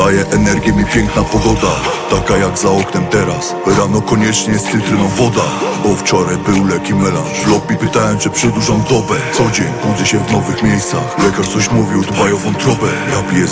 Daje energię mi piękna pogoda, taka jak za oknem teraz. Rano koniecznie z cytryną woda, bo wczoraj był leki melanż. W lobby pytałem, czy przedłużam dobę. Co dzień budzę się w nowych miejscach. Lekarz coś mówił, dbaj o wątrobę. Ja piję